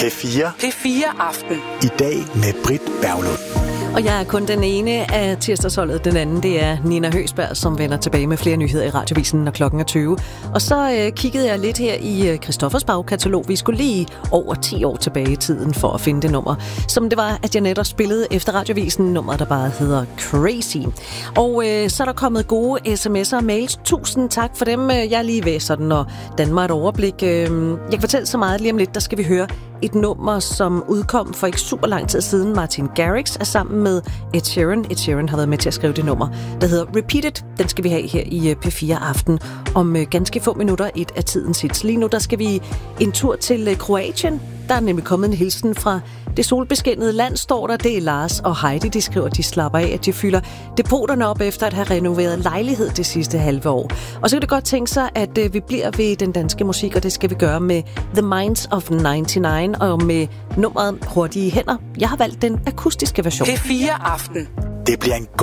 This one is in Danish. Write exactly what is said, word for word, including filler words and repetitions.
P fire. P fire Aften. I dag med Britt Berglund. Og jeg er kun den ene af tirsdagsholdet. Den anden, det er Nina Høgsberg, som vender tilbage med flere nyheder i Radiovisen, når klokken er tyve. Og så øh, kiggede jeg lidt her i øh, Christoffers bagkatalog. Vi skulle lige over ti år tilbage i tiden for at finde det nummer. Som det var, at jeg netop spillede efter Radiovisen, nummer der bare hedder Crazy. Og øh, så er der kommet gode sms'er og mails. Tusind tak for dem. Jeg er lige ved sådan og danne mig et overblik. Jeg kan fortælle så meget lige om lidt. Der skal vi høre et nummer, som udkom for ikke super lang tid siden. Martin Garrix er sammen med Ed Sheeran. Ed Sheeran har været med til at skrive det nummer, der hedder Repeated. Den skal vi have her i P fire Aften om ganske få minutter, et af tidens hits. Lige nu der skal vi en tur til Kroatien. Der er nemlig kommet en hilsen fra det solbeskinnede land, står der. Det er Lars og Heidi, de skriver, at de slapper af, at de fylder depoterne op efter at have renoveret lejlighed det sidste halve år. Og så kan det godt tænke sig, at vi bliver ved den danske musik, og det skal vi gøre med The Minds of nioghalvfems og med nummeret Hurtige Hænder. Jeg har valgt den akustiske version. P fire Aften. Det bliver en